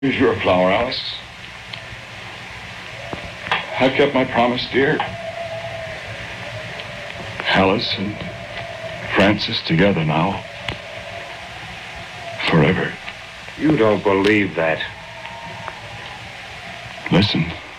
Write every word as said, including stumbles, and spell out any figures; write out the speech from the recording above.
Here's your flower, Alice. I've kept my promise, dear. Alice and Francis together now. Forever. You don't believe that. Listen.